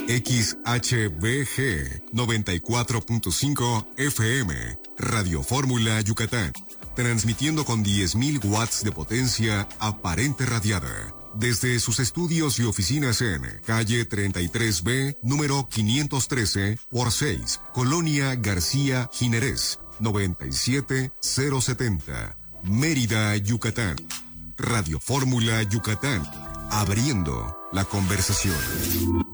XHBG 94.5 FM, Radio Fórmula Yucatán, transmitiendo con 10.000 watts de potencia aparente radiada. Desde sus estudios y oficinas en calle 33B, número 513 por 6, Colonia García Jiménez, 97070, Mérida, Yucatán. Radio Fórmula Yucatán, abriendo la conversación.